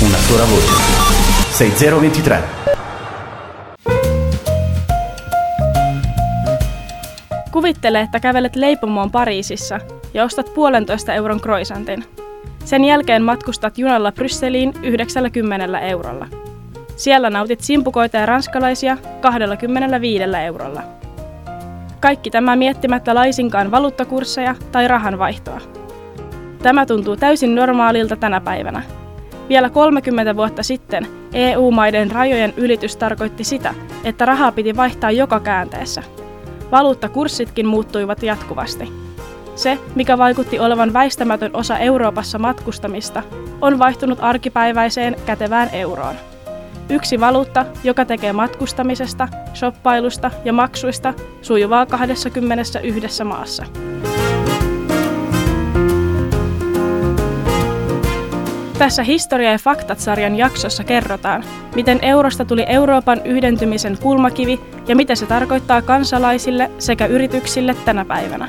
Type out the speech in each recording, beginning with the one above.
una sola voce. 6023. Kuvittele, että kävelet leipomoon Pariisissa ja ostat 1,5 euron croissantin. Sen jälkeen matkustat junalla Brysseliin 90 eurolla. Siellä nautit simpukoita ja ranskalaisia 25 eurolla. Kaikki tämä miettimättä laisinkaan valuuttakursseja tai rahanvaihtoa. Tämä tuntuu täysin normaalilta tänä päivänä. Vielä 30 vuotta sitten EU-maiden rajojen ylitys tarkoitti sitä, että rahaa piti vaihtaa joka käänteessä. Valuuttakurssitkin muuttuivat jatkuvasti. Se, mikä vaikutti olevan väistämätön osa Euroopassa matkustamista, on vaihtunut arkipäiväiseen kätevään euroon. Yksi valuutta, joka tekee matkustamisesta, shoppailusta ja maksuista sujuvaa 21 maassa. Tässä Historia ja faktat-sarjan jaksossa kerrotaan, miten eurosta tuli Euroopan yhdentymisen kulmakivi ja mitä se tarkoittaa kansalaisille sekä yrityksille tänä päivänä.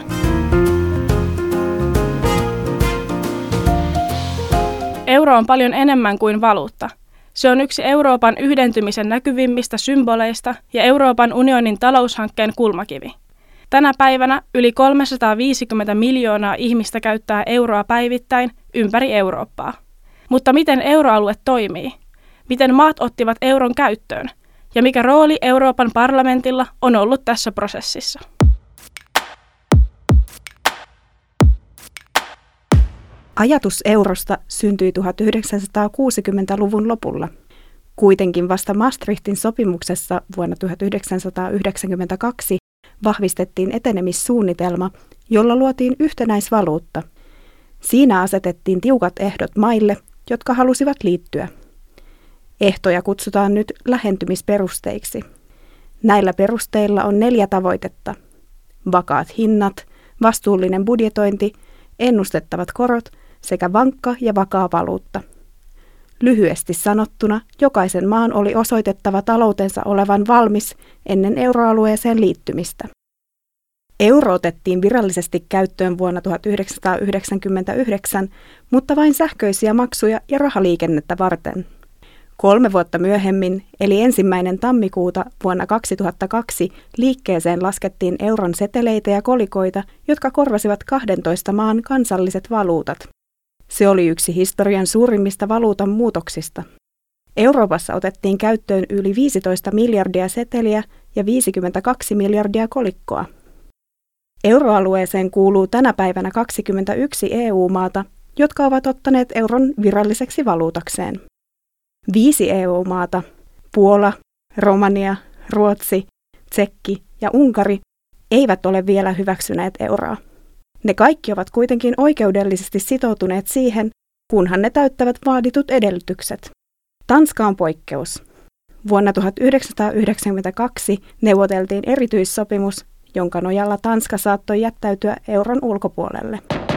Euro on paljon enemmän kuin valuutta. Se on yksi Euroopan yhdentymisen näkyvimmistä symboleista ja Euroopan unionin taloushankkeen kulmakivi. Tänä päivänä yli 350 miljoonaa ihmistä käyttää euroa päivittäin ympäri Eurooppaa. Mutta miten euroalue toimii? Miten maat ottivat euron käyttöön? Ja mikä rooli Euroopan parlamentilla on ollut tässä prosessissa? Ajatus eurosta syntyi 1960-luvun lopulla. Kuitenkin vasta Maastrichtin sopimuksessa vuonna 1992 vahvistettiin etenemissuunnitelma, jolla luotiin yhtenäisvaluutta. Siinä asetettiin tiukat ehdot maille, jotka halusivat liittyä. Ehtoja kutsutaan nyt lähentymisperusteiksi. Näillä perusteilla on 4 tavoitetta: vakaat hinnat, vastuullinen budjetointi, ennustettavat korot sekä vankka ja vakaa valuutta. Lyhyesti sanottuna, jokaisen maan oli osoitettava taloutensa olevan valmis ennen euroalueeseen liittymistä. Euro otettiin virallisesti käyttöön vuonna 1999, mutta vain sähköisiä maksuja ja rahaliikennettä varten. 3 vuotta myöhemmin, eli 1. tammikuuta vuonna 2002, liikkeeseen laskettiin euron seteleitä ja kolikoita, jotka korvasivat 12 maan kansalliset valuutat. Se oli yksi historian suurimmista valuutan muutoksista. Euroopassa otettiin käyttöön yli 15 miljardia seteliä ja 52 miljardia kolikkoa. Euroalueeseen kuuluu tänä päivänä 21 EU-maata, jotka ovat ottaneet euron viralliseksi valuutakseen. 5 EU-maata, Puola, Romania, Ruotsi, Tsekki ja Unkari, eivät ole vielä hyväksyneet euroa. Ne kaikki ovat kuitenkin oikeudellisesti sitoutuneet siihen, kunhan ne täyttävät vaaditut edellytykset. Tanska on poikkeus. Vuonna 1992 neuvoteltiin erityissopimus, jonka nojalla Tanska saattoi jättäytyä euron ulkopuolelle.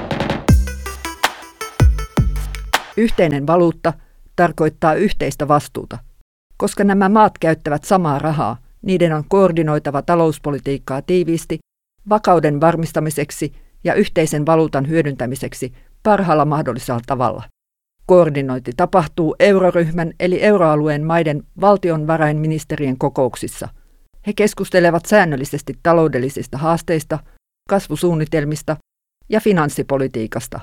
Yhteinen valuutta tarkoittaa yhteistä vastuuta. Koska nämä maat käyttävät samaa rahaa, niiden on koordinoitava talouspolitiikkaa tiiviisti vakauden varmistamiseksi ja yhteisen valuutan hyödyntämiseksi parhaalla mahdollisella tavalla. Koordinointi tapahtuu euroryhmän eli euroalueen maiden valtionvarainministerien kokouksissa. He keskustelevat säännöllisesti taloudellisista haasteista, kasvusuunnitelmista ja finanssipolitiikasta.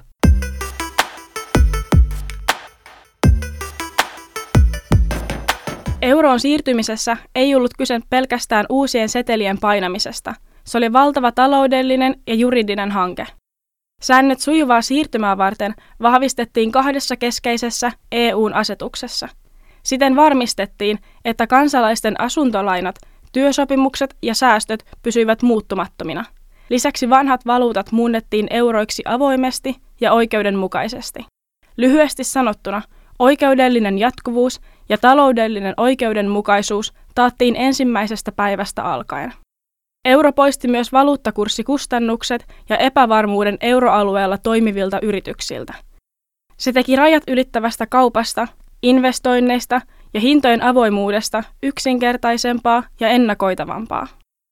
Euroon siirtymisessä ei ollut kyse pelkästään uusien setelien painamisesta. Se oli valtava taloudellinen ja juridinen hanke. Säännöt sujuvaa siirtymää varten vahvistettiin 2 keskeisessä EU:n asetuksessa. Siten varmistettiin, että kansalaisten asuntolainat, työsopimukset ja säästöt pysyivät muuttumattomina. Lisäksi vanhat valuutat muunnettiin euroiksi avoimesti ja oikeudenmukaisesti. Lyhyesti sanottuna, oikeudellinen jatkuvuus ja taloudellinen oikeudenmukaisuus taattiin ensimmäisestä päivästä alkaen. Euro poisti myös valuuttakurssikustannukset ja epävarmuuden euroalueella toimivilta yrityksiltä. Se teki rajat ylittävästä kaupasta, investoinneista ja hintojen avoimuudesta yksinkertaisempaa ja ennakoitavampaa.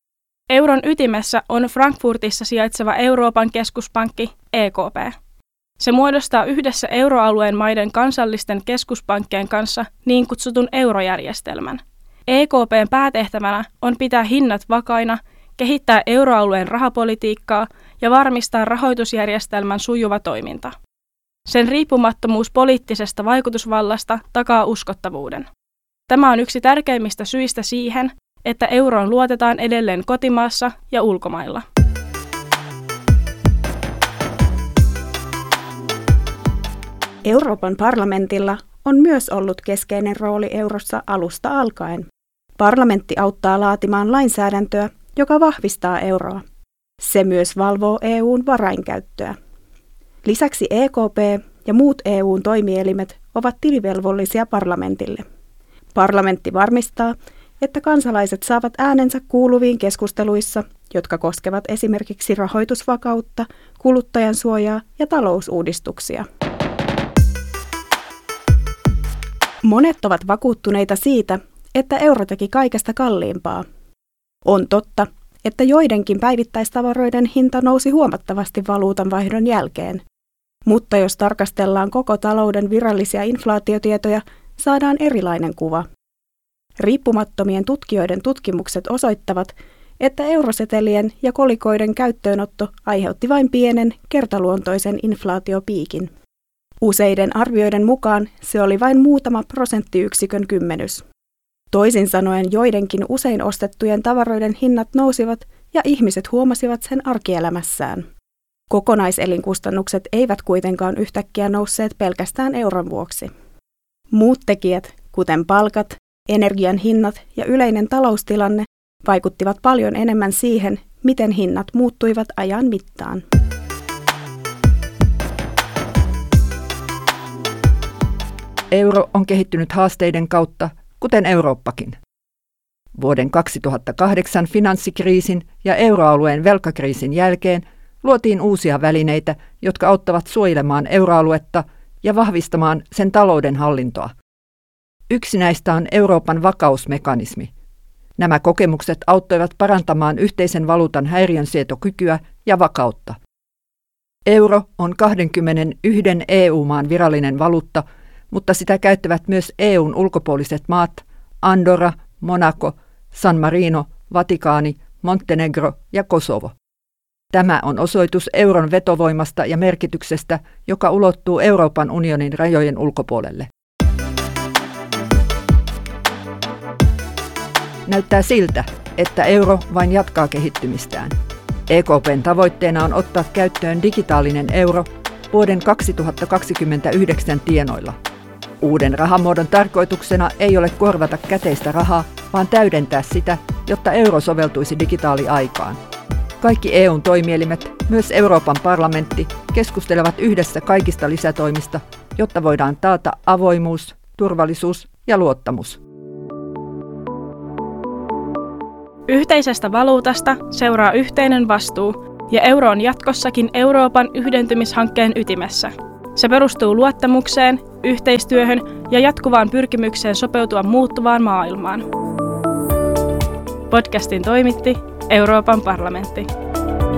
Euron ytimessä on Frankfurtissa sijaitseva Euroopan keskuspankki EKP. Se muodostaa yhdessä euroalueen maiden kansallisten keskuspankkien kanssa niin kutsutun eurojärjestelmän. EKP:n päätehtävänä on pitää hinnat vakaina, kehittää euroalueen rahapolitiikkaa ja varmistaa rahoitusjärjestelmän sujuva toiminta. Sen riippumattomuus poliittisesta vaikutusvallasta takaa uskottavuuden. Tämä on yksi tärkeimmistä syistä siihen, että euroon luotetaan edelleen kotimaassa ja ulkomailla. Euroopan parlamentilla on myös ollut keskeinen rooli eurossa alusta alkaen. Parlamentti auttaa laatimaan lainsäädäntöä, joka vahvistaa euroa. Se myös valvoo EU:n varainkäyttöä. Lisäksi EKP ja muut EU:n toimielimet ovat tilivelvollisia parlamentille. Parlamentti varmistaa, että kansalaiset saavat äänensä kuuluviin keskusteluissa, jotka koskevat esimerkiksi rahoitusvakautta, kuluttajan suojaa ja talousuudistuksia. Monet ovat vakuuttuneita siitä, että euro teki kaikesta kalliimpaa. On totta, että joidenkin päivittäistavaroiden hinta nousi huomattavasti valuutanvaihdon jälkeen. Mutta jos tarkastellaan koko talouden virallisia inflaatiotietoja, saadaan erilainen kuva. Riippumattomien tutkijoiden tutkimukset osoittavat, että eurosetelien ja kolikoiden käyttöönotto aiheutti vain pienen, kertaluontoisen inflaatiopiikin. Useiden arvioiden mukaan se oli vain muutama prosenttiyksikön kymmenys. Toisin sanoen joidenkin usein ostettujen tavaroiden hinnat nousivat ja ihmiset huomasivat sen arkielämässään. Kokonaiselinkustannukset eivät kuitenkaan yhtäkkiä nousseet pelkästään euron vuoksi. Muut tekijät, kuten palkat, energian hinnat ja yleinen taloustilanne, vaikuttivat paljon enemmän siihen, miten hinnat muuttuivat ajan mittaan. Euro on kehittynyt haasteiden kautta, kuten Eurooppakin. Vuoden 2008 finanssikriisin ja euroalueen velkakriisin jälkeen luotiin uusia välineitä, jotka auttavat suojelemaan euroaluetta ja vahvistamaan sen talouden hallintoa. Yksi näistä on Euroopan vakausmekanismi. Nämä kokemukset auttoivat parantamaan yhteisen valuutan häiriönsietokykyä ja vakautta. Euro on 21 EU-maan virallinen valuutta, mutta sitä käyttävät myös EUn ulkopuoliset maat, Andorra, Monaco, San Marino, Vatikaani, Montenegro ja Kosovo. Tämä on osoitus euron vetovoimasta ja merkityksestä, joka ulottuu Euroopan unionin rajojen ulkopuolelle. Näyttää siltä, että euro vain jatkaa kehittymistään. EKP:n tavoitteena on ottaa käyttöön digitaalinen euro vuoden 2029 tienoilla. Uuden rahamuodon tarkoituksena ei ole korvata käteistä rahaa, vaan täydentää sitä, jotta euro soveltuisi digitaaliaikaan. Kaikki EUn toimielimet, myös Euroopan parlamentti, keskustelevat yhdessä kaikista lisätoimista, jotta voidaan taata avoimuus, turvallisuus ja luottamus. Yhteisestä valuutasta seuraa yhteinen vastuu, ja euro on jatkossakin Euroopan yhdentymishankkeen ytimessä. Se perustuu luottamukseen, yhteistyöhön ja jatkuvaan pyrkimykseen sopeutua muuttuvaan maailmaan. Podcastin toimitti Euroopan parlamentti.